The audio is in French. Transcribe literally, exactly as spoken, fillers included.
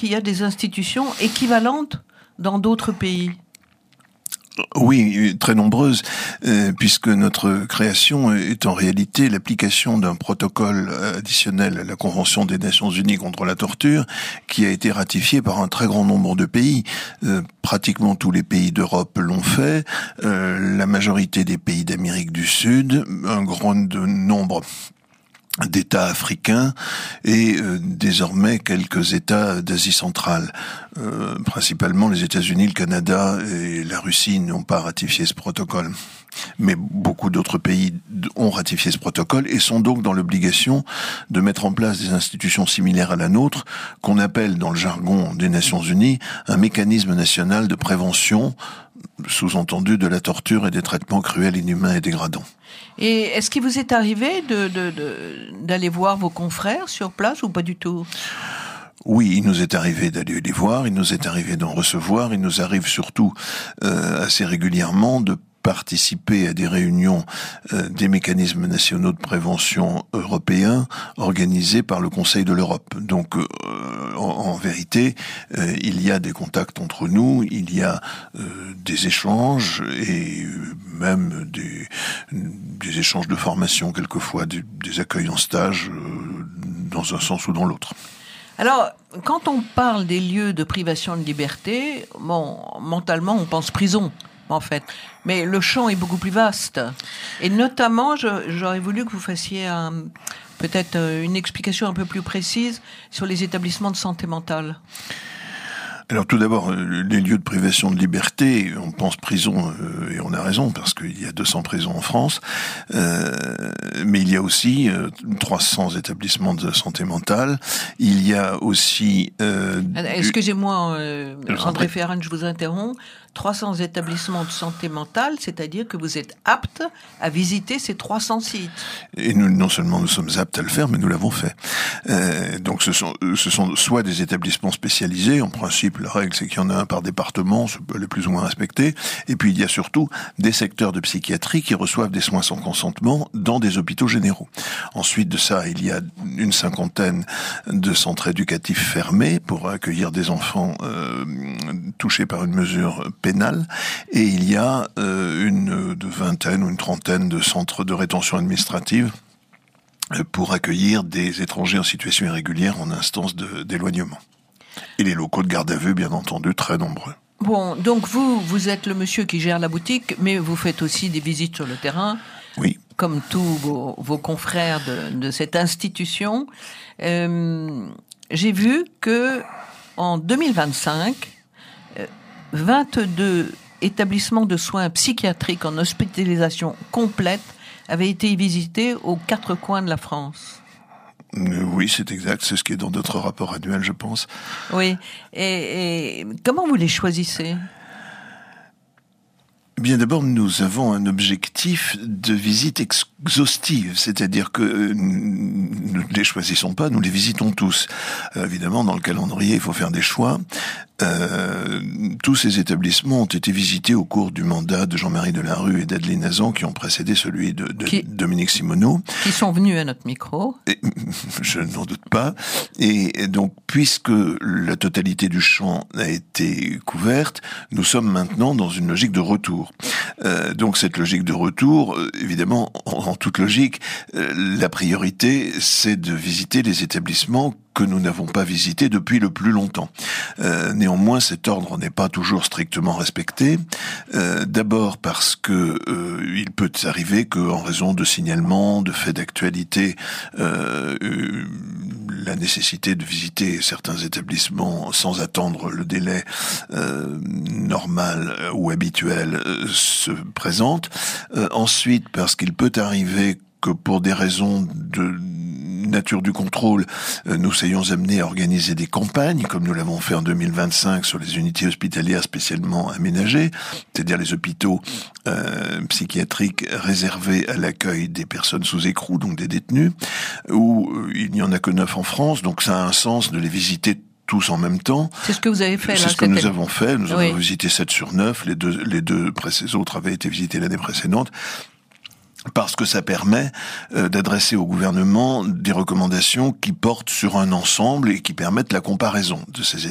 qu'il y a des institutions équivalentes dans d'autres pays? Oui, très nombreuses, euh, puisque notre création est en réalité l'application d'un protocole additionnel à la Convention des Nations Unies contre la torture, qui a été ratifié par un très grand nombre de pays. Euh, pratiquement tous les pays d'Europe l'ont fait, euh, la majorité des pays d'Amérique du Sud, un grand nombre d'États africains et euh, désormais quelques États d'Asie centrale. Euh, principalement les États-Unis, le Canada et la Russie n'ont pas ratifié ce protocole. Mais beaucoup d'autres pays ont ratifié ce protocole et sont donc dans l'obligation de mettre en place des institutions similaires à la nôtre, qu'on appelle dans le jargon des Nations Unies un mécanisme national de prévention, sous-entendu de la torture et des traitements cruels, inhumains et dégradants. Et est-ce qu'il vous est arrivé de, de, de, d'aller voir vos confrères sur place ou pas du tout? Oui, il nous est arrivé d'aller les voir, il nous est arrivé d'en recevoir, il nous arrive surtout euh, assez régulièrement de participer à des réunions euh, des mécanismes nationaux de prévention européens organisés par le Conseil de l'Europe. Donc, euh, en, en vérité, euh, il y a des contacts entre nous, il y a euh, des échanges et même des, des échanges de formation, quelquefois des, des accueils en stage, euh, dans un sens ou dans l'autre. Alors, quand on parle des lieux de privation de liberté, bon, mentalement, on pense prison, en fait. Mais le champ est beaucoup plus vaste. Et notamment, je, j'aurais voulu que vous fassiez un, peut-être une explication un peu plus précise sur les établissements de santé mentale. Alors tout d'abord, les lieux de privation de liberté, on pense prison, euh, et on a raison, parce qu'il y a deux cents prisons en France, euh, mais il y a aussi euh, trois cents établissements de santé mentale, il y a aussi... Euh, Excusez-moi, euh, André Ferrand, je vous interromps. trois cents établissements de santé mentale, c'est-à-dire que vous êtes apte à visiter ces trois cents sites. Et nous, non seulement nous sommes aptes à le faire, mais nous l'avons fait. Euh, donc ce sont, ce sont soit des établissements spécialisés, en principe la règle c'est qu'il y en a un par département, ça peut aller plus ou moins respecté, et puis il y a surtout des secteurs de psychiatrie qui reçoivent des soins sans consentement dans des hôpitaux généraux. Ensuite de ça, il y a une cinquantaine de centres éducatifs fermés pour accueillir des enfants euh, touchés par une mesure pénale, et il y a euh, une de vingtaine ou une trentaine de centres de rétention administrative pour accueillir des étrangers en situation irrégulière en instance de, d'éloignement. Et les locaux de garde à vue, bien entendu, très nombreux. Bon, donc vous, vous êtes le monsieur qui gère la boutique, mais vous faites aussi des visites sur le terrain. Oui. Comme tous vos, vos confrères de, de cette institution. Euh, j'ai vu que en deux mille vingt-cinq, euh, vingt-deux établissements de soins psychiatriques en hospitalisation complète avaient été visités aux quatre coins de la France. Oui, c'est exact. C'est ce qui est dans notre rapport annuel, je pense. Oui. Et, et comment vous les choisissez ? Bien, d'abord, nous avons un objectif de visite exhaustive, c'est-à-dire que euh, nous ne les choisissons pas, nous les visitons tous. Euh, évidemment, dans le calendrier, il faut faire des choix. Euh, tous ces établissements ont été visités au cours du mandat de Jean-Marie Delarue et d'Adeline Nazan, qui ont précédé celui de, de qui, Dominique Simoneau. Qui sont venus à notre micro. Et, je n'en doute pas. Et, et donc, puisque la totalité du champ a été couverte, nous sommes maintenant dans une logique de retour. Euh, donc cette logique de retour, euh, évidemment, en, en toute logique, euh, la priorité, c'est de visiter les établissements que nous n'avons pas visités depuis le plus longtemps. Euh, néanmoins, cet ordre n'est pas toujours strictement respecté. Euh, d'abord parce que euh, il peut arriver qu'en raison de signalements, de faits d'actualité, euh, euh, la nécessité de visiter certains établissements sans attendre le délai euh, normal ou habituel euh, se présente. Euh, ensuite, parce qu'il peut arriver que pour des raisons de nature du contrôle, euh, nous soyons amenés à organiser des campagnes, comme nous l'avons fait en deux mille vingt-cinq sur les unités hospitalières spécialement aménagées, c'est-à-dire les hôpitaux euh, psychiatriques réservés à l'accueil des personnes sous écrou, donc des détenus, où euh, il n'y en a que neuf en France, donc ça a un sens de les visiter tous en même temps. C'est ce que vous avez fait, là. C'est ce que nous avons fait. Nous oui. avons visité sept sur neuf. Les deux, les deux autres avaient été visités l'année précédente. Parce que ça permet euh, d'adresser au gouvernement des recommandations qui portent sur un ensemble et qui permettent la comparaison de ces